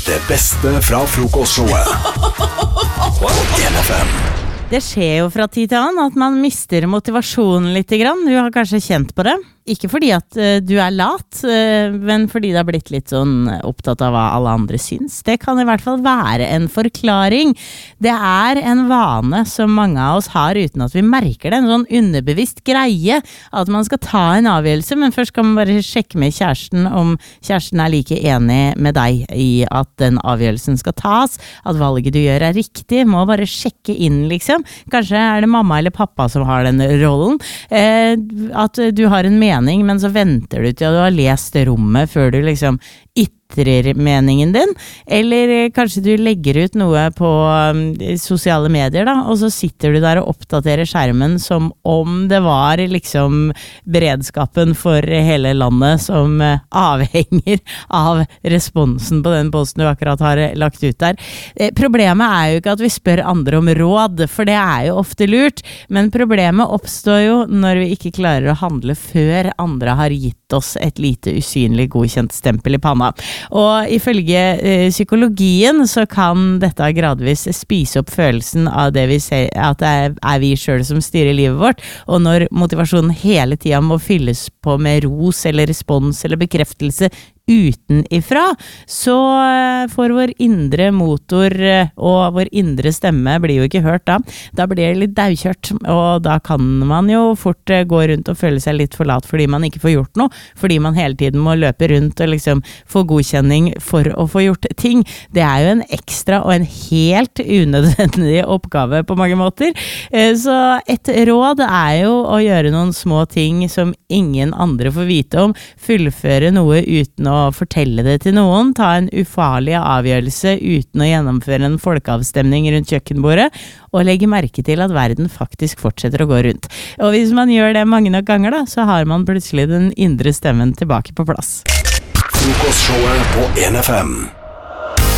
Det beste fra frokostshowet på NFM. Det skjer jo fra tid til annen at man mister motivasjonen litt grann. Du har kanskje kjent på det. Ikke fordi at du er lat, men fordi det har blitt litt sånn opptatt av hva alle andre syns. Det kan i hvert fall være en forklaring. Det er en vane som mange av oss har uten at vi merker det. En sånn underbevisst greie at man skal ta en avgjørelse, men først skal man bare sjekke med kjæresten om kjæresten er like enig med deg i at den avgjørelsen skal tas, at valget du gjør er riktig. Må bare sjekke inn, liksom. Kanskje er det mamma eller pappa som har den rollen. At du har en mening, men så venter du til du har lest rommet før du liksom ytrer meningen din, eller kanskje du legger ut noe på sosiale medier da, og så sitter du der og oppdaterer skjermen som om det var liksom beredskapen for hele landet som avhenger av responsen på den posten du akkurat har lagt ut der. Problemet er jo ikke at vi spør andre om råd, for det er jo ofte lurt, men problemet oppstår jo når vi ikke klarer å handle før andre har gitt oss et lite usynlig godkjent stempel i panna. Og ifølge psykologien så kan dette gradvis spise opp følelsen av det vi ser, at det er vi selv som styrer livet vårt, og når motivasjonen hele tiden må fylles på med ros eller respons eller bekreftelse utenifra, så får vår indre motor og vår indre stemme blir jo ikke hørt da. Da blir det litt daukjørt, og da kan man jo fort gå rundt og føle seg litt for lat fordi man ikke får gjort noe, fordi man hele tiden må løpe rundt og liksom få godkjenning for å få gjort ting. Det er jo en ekstra og en helt unødvendig oppgave på mange måter. Så et råd er jo å gjøre noen små ting som ingen andre får vite om, fullføre noe uten å fortelle det til noen, ta en ufarlig avgjørelse uten å gjennomføre en folkeavstemning rundt kjøkkenbordet, og legge merke til at verden faktisk fortsetter å gå rundt. Og hvis man gjør det mange nok ganger da, så har man plutselig den indre stemmen tilbake på plass. Frokostshowet på NFM.